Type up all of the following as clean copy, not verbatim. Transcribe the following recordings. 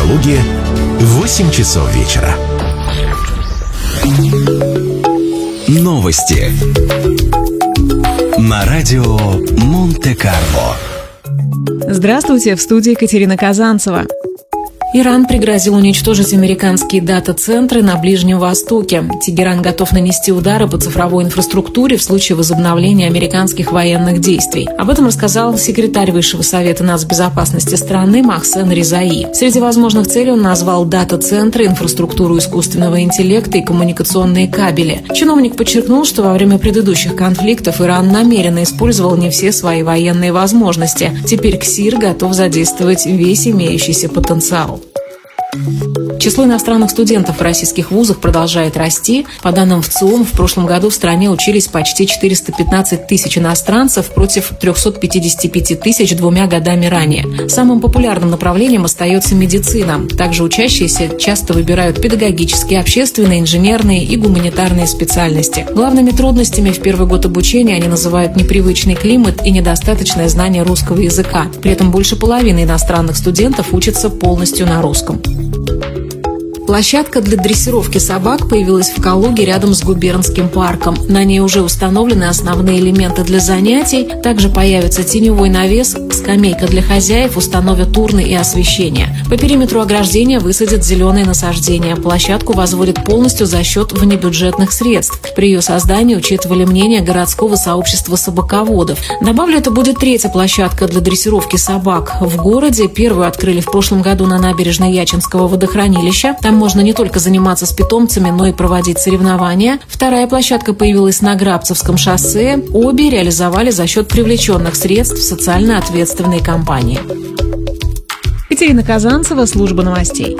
Калуге в 8 часов вечера. Новости на радио Монте-Карло. Здравствуйте, в студии Екатерина Казанцева. Иран пригрозил уничтожить американские дата-центры на Ближнем Востоке. Тегеран готов нанести удары по цифровой инфраструктуре в случае возобновления американских военных действий. Об этом рассказал секретарь Высшего совета нацбезопасности страны Мохсен Резаи. Среди возможных целей он назвал дата-центры, инфраструктуру искусственного интеллекта и коммуникационные кабели. Чиновник подчеркнул, что во время предыдущих конфликтов Иран намеренно использовал не все свои военные возможности. Теперь КСИР готов задействовать весь имеющийся потенциал. Число иностранных студентов в российских вузах продолжает расти. По данным ВЦИОМ, в прошлом году в стране учились почти 415 тысяч иностранцев против 355 тысяч 2 годами ранее. Самым популярным направлением остается медицина. Также учащиеся часто выбирают педагогические, общественные, инженерные и гуманитарные специальности. Главными трудностями в первый год обучения они называют непривычный климат и недостаточное знание русского языка. При этом больше половины иностранных студентов учатся полностью на русском. Площадка для дрессировки собак появилась в Калуге рядом с губернским парком. На ней уже установлены основные элементы для занятий. Также появится теневой навес, скамейка для хозяев, установят урны и освещение. По периметру ограждения высадят зеленые насаждения. Площадку возводят полностью за счет внебюджетных средств. При ее создании учитывали мнение городского сообщества собаководов. Добавлю, это будет третья площадка для дрессировки собак в городе. Первую открыли в прошлом году на набережной Ячинского водохранилища. Там можно не только заниматься с питомцами, но и проводить соревнования. Вторая площадка появилась на Грабцевском шоссе. Обе реализовали за счет привлеченных средств социально ответственной компании. Екатерина Казанцева, служба новостей.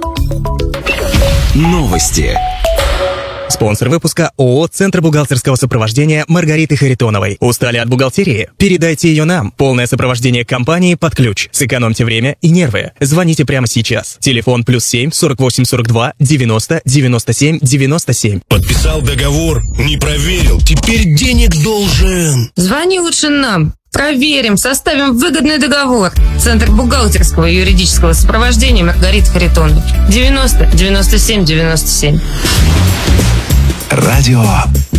Новости. Спонсор выпуска ООО «Центр бухгалтерского сопровождения» Маргариты Харитоновой. Устали от бухгалтерии? Передайте ее нам. Полное сопровождение компании под ключ. Сэкономьте время и нервы. Звоните прямо сейчас. Телефон +7 48 42 90 97 97. Подписал договор, не проверил, теперь денег должен. Звони лучше нам. Проверим, составим выгодный договор. Центр бухгалтерского и юридического сопровождения Маргариты Харитоновой. 90 97 97. Радио